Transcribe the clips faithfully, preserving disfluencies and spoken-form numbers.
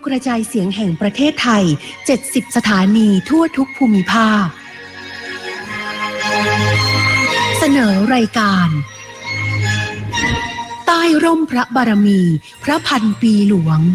กระจายเสียงแห่งประเทศไทยเจ็ดสิบสถานีทั่วทุกภูมิภาคเสนอรายการใต้ร่มพระบารมีพระพันปีหลวง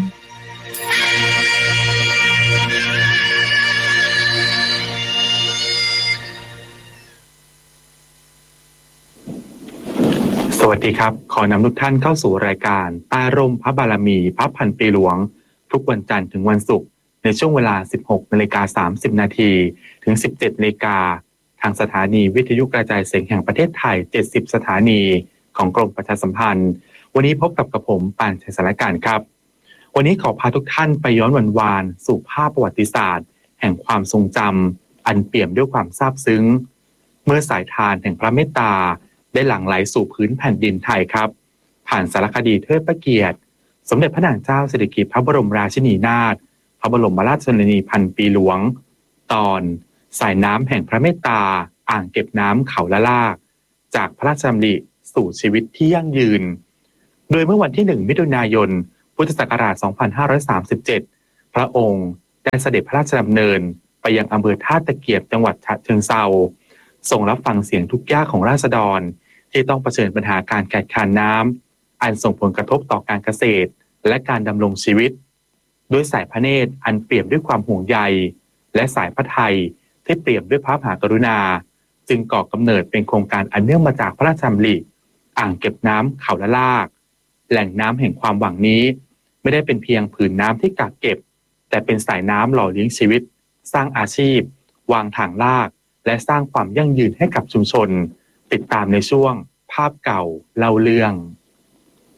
สวัสดีครับขอนำทุกท่านเข้าสู่รายการใต้ร่มพระบารมีพระพันปีหลวงทุกวันจันทร์ถึงวันศุกร์ในช่วงเวลา สิบหกนาฬิกาสามสิบนาทีถึง สิบเจ็ดนาฬิกาทางสถานีวิทยุกระจายเสียงแห่งประเทศไทยเจ็ดสิบสถานีของกรมประชาสัมพันธ์วันนี้พบกับกระผมปานชัยสารการครับวันนี้ขอพาทุกท่านไปย้อนวานๆสู่ภาพประวัติศาสตร์แห่งความทรงจำอันเปี่ยมด้วยความซาบซึ้งเมื่อสายทานแห่งพระเมตตาได้หลั่งไหลสู่พื้นแผ่นดินไทยครับผ่านสารคดีเทิดพระเกียรติสมเด็จพระนางเจ้าสิริกิติ์พระบรมราชินีนาถพระบรมราชชนนีพันปีหลวงตอนสายน้ำแห่งพระเมตตาอ่างเก็บน้ำเขาละลากจากพระราชดำริสู่ชีวิตที่ยั่งยืนโดยเมื่อวันที่หนึ่งมิถุนายนพุทธศักราชสองพันห้าร้อยสามสิบเจ็ดพระองค์ได้เสด็จพระราชดำเนินไปยังอำเภอท่าตะเกียบจังหวัดฉะเชิงเทราทรงรับฟังเสียงทุกข์ยากของราษฎรที่ต้องเผชิญปัญหาการขาดแคลนน้ำอันส่งผลกระทบต่อการเกษตรและการดำรงชีวิตด้วยสายพระเนตรอันเปี่ยมด้วยความห่วงใยและสายพระทัยที่เปี่ยมด้วยพระมหากรุณาจึงก่อกำเนิดเป็นโครงการอันเนื่องมาจากพระราชดำริอ่างเก็บน้ำเขาละลากแหล่งน้ำแห่งความหวังนี้ไม่ได้เป็นเพียงผืนน้ำที่กักเก็บแต่เป็นสายน้ำหล่อเลี้ยงชีวิตสร้างอาชีพวางทางลากและสร้างความยั่งยืนให้กับชุมชนติดตามในช่วงภาพเก่าเล่าเรื่อง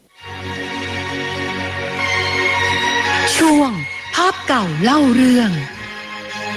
ช่วงภาพเก่าเล่าเรื่อง